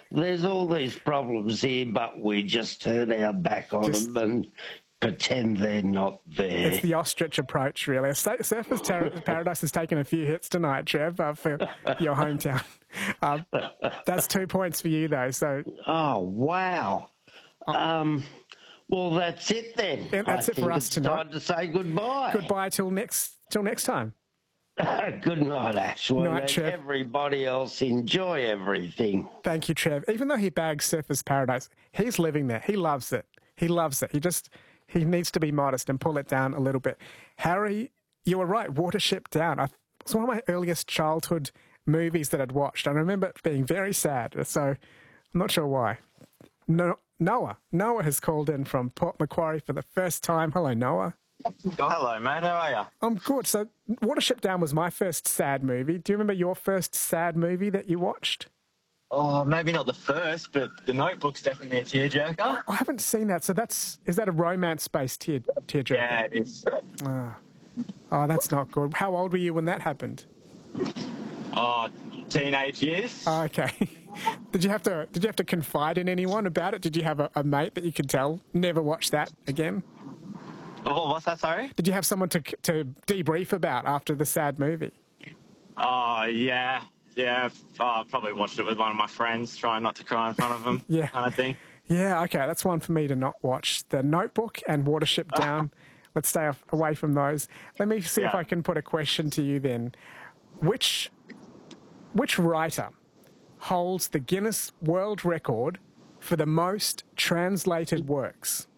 there's all these problems here, but we just turn our back on them and pretend they're not there. It's the ostrich approach, really. Surfers Paradise has taken a few hits tonight, Trev, for your hometown. That's 2 points for you, though. So. Oh, wow. Well, that's it then. Yeah, that's it for us tonight. Time to say goodbye. Goodbye till next time. Good night, Ashwin. Night, Trev. Everybody else, enjoy everything. Thank you, Trev. Even though he bags Surfers Paradise, he's living there. He loves it. He loves it. He needs to be modest and pull it down a little bit. Harry, you were right. Watership Down. It's one of my earliest childhood movies that I'd watched. I remember it being very sad, so I'm not sure why. Noah has called in from Port Macquarie for the first time. Hello, Noah. Oh, hello, mate. How are you? I'm good. So Watership Down was my first sad movie. Do you remember your first sad movie that you watched? Oh, maybe not the first, but The Notebook's definitely a tearjerker. I haven't seen that. So is that a romance-based tearjerker? Yeah, it is. Oh, that's not good. How old were you when that happened? Oh, teenage years. Oh, okay. Did you have to confide in anyone about it? Did you have a mate that you could tell never watch that again? Oh, what's that, sorry? Did you have someone to debrief about after the sad movie? Oh, yeah. Yeah, I probably watched it with one of my friends, trying not to cry in front of them, Yeah. kind of thing. Yeah, okay, that's one for me to not watch. The Notebook and Watership Down. Let's stay away from those. Let me see if I can put a question to you then. Which writer holds the Guinness World Record for the most translated works?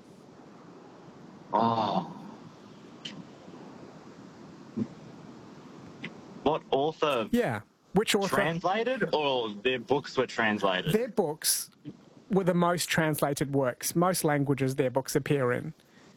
Oh. What author? Yeah. Which author? Translated, or their books were translated? Their books were the most translated works. Most languages their books appear in.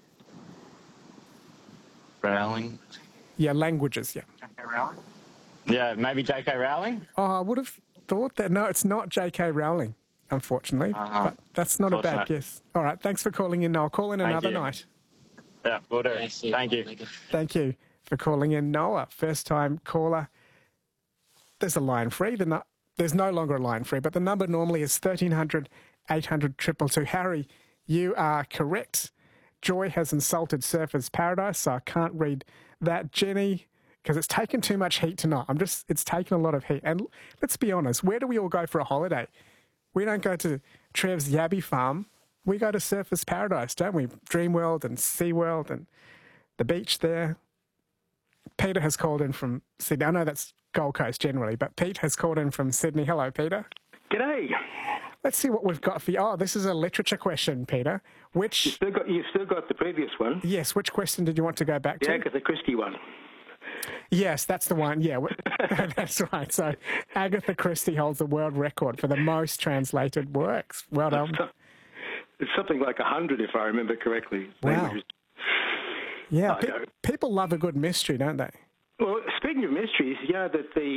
Rowling? Yeah, languages, yeah. J.K. Rowling? Yeah, maybe J.K. Rowling? Oh, I would have thought that. No, it's not J.K. Rowling, unfortunately. But that's not a bad guess. All right, thanks for calling in. I'll call in another night. Yeah, will do. Thank you. Thank you for calling in, Noah. First-time caller. There's a line free. There's no longer a line free, but the number normally is 1300 800 222. Harry, you are correct. Joy has insulted Surfers Paradise, so I can't read that. Jenny, because it's taken too much heat tonight. It's taken a lot of heat. And let's be honest, where do we all go for a holiday? We don't go to Trev's Yabby Farm. We go to Surfers Paradise, don't we? Dreamworld and SeaWorld and the beach there. Peter has called in from Sydney. I know that's Gold Coast generally, but Pete has called in from Sydney. Hello, Peter. G'day. Let's see what we've got for you. Oh, this is a literature question, Peter. You've still got the previous one. Yes, which question did you want to go back to? The Agatha Christie one. Yes, that's the one. Yeah, that's right. So Agatha Christie holds the world record for the most translated works. Well done. It's something like 100, if I remember correctly. Wow. Yeah, people love a good mystery, don't they? Well, speaking of mysteries, that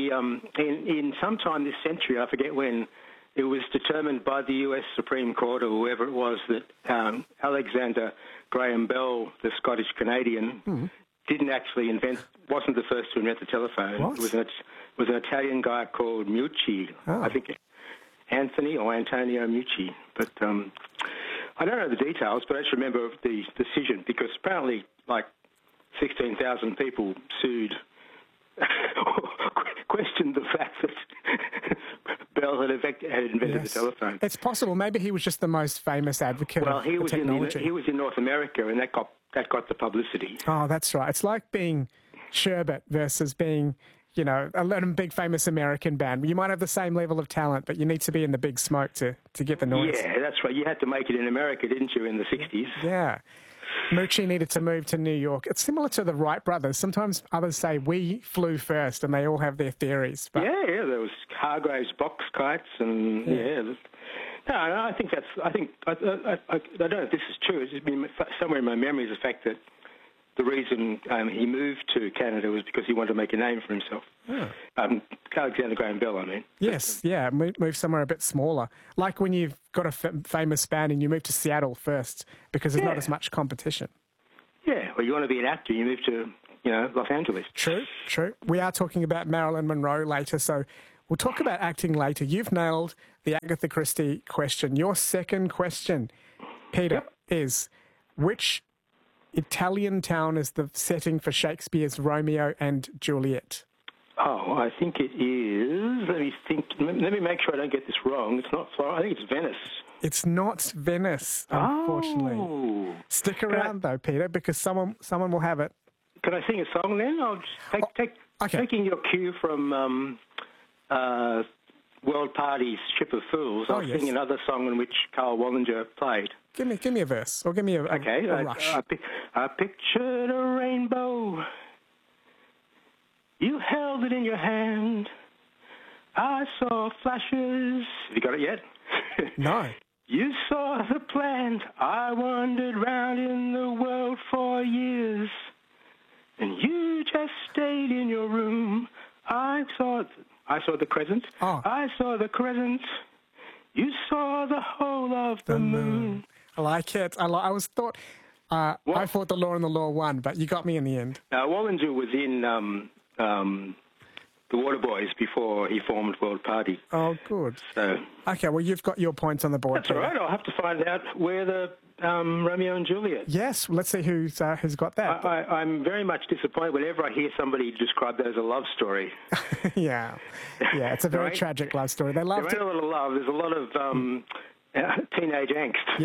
in sometime this century, I forget when, it was determined by the US Supreme Court or whoever it was that Alexander Graham Bell, the Scottish Canadian, didn't actually wasn't the first to invent the telephone. What? It was an Italian guy called Meucci, I think Anthony or Antonio Meucci. But I don't know the details, but I just remember the decision because apparently like 16,000 people sued, questioned the fact that Bell had invented the telephone. It's possible. Maybe he was just the most famous advocate of technology. He was in North America, and that got the publicity. Oh, that's right. It's like being Sherbet versus being, a big famous American band. You might have the same level of talent, but you need to be in the big smoke to get the noise. Yeah, that's right. You had to make it in America, didn't you, in the 60s? Yeah. Meucci needed to move to New York. It's similar to the Wright brothers. Sometimes others say we flew first, and they all have their theories. But yeah. There was Hargrave's box kites, and No, I think I don't know if this is true. It's been somewhere in my memory is the fact that the reason he moved to Canada was because he wanted to make a name for himself. Oh. Alexander Graham Bell, I mean. Yes, yeah, move somewhere a bit smaller. Like when you've got a famous band and you move to Seattle first because there's not as much competition. Yeah, well, you want to be an actor, you move to, Los Angeles. True. We are talking about Marilyn Monroe later, so We'll talk about acting later. You've nailed the Agatha Christie question. Your second question, Peter, is which Italian town is the setting for Shakespeare's Romeo and Juliet? Oh, I think it is. Let me think. Let me make sure I don't get this wrong. It's not Florida. I think it's Venice. It's not Venice, unfortunately. Oh. Stick around, though, Peter, because someone will have it. Can I sing a song then? I'll just taking your cue from World Party's Ship of Fools. I'll sing another song in which Carl Wallinger played. Give me a verse, or give me a rush. I pictured a rainbow. You held it in your hand. I saw flashes. Have you got it yet? No. You saw the plant. I wandered round in the world for years. And you just stayed in your room. I saw the crescent. Oh. I saw the crescent. You saw the whole of the moon. I like it. I thought The Law and the Law won, but you got me in the end. Wallinger was in the Waterboys before he formed World Party. Oh, good. So, okay, well, you've got your points on the board. That's all right. I'll have to find out where the Romeo and Juliet. Yes, let's see who's got that. I'm very much disappointed whenever I hear somebody describe that as a love story. Yeah, it's a very tragic love story. They loved it. There ain't a lot of love. There's a lot of teenage angst.